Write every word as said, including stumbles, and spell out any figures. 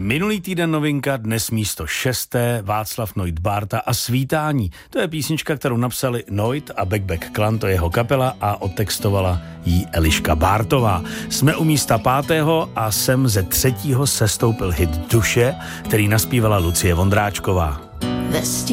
Minulý týden novinka, dnes místo šesté, Václav Noit Bárta a Svítání. To je písnička, kterou napsali Noit a Back Back Clan, to je jeho kapela, a odtextovala jí Eliška Bártová. Jsme u místa pátého a sem ze třetího sestoupil hit Duše, který naspívala Lucie Vondráčková.